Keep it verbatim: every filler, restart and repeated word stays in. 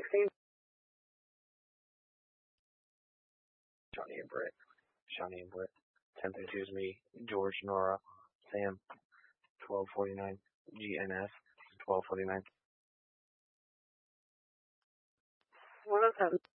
sixteen. Johnny and Britt. Johnny and Britt. ten thirty-two is me. George, Nora, Sam. twelve forty-nine. G N S. twelve forty-nine. one oh seven.